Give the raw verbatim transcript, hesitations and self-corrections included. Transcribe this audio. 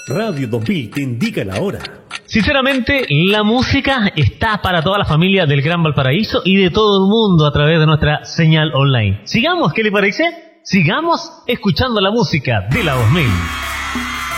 Radio dos mil te indica la hora. Sinceramente, la música está para toda la familia del Gran Valparaíso y de todo el mundo a través de nuestra señal online. Sigamos, ¿qué le parece? Sigamos escuchando la música de la dos mil.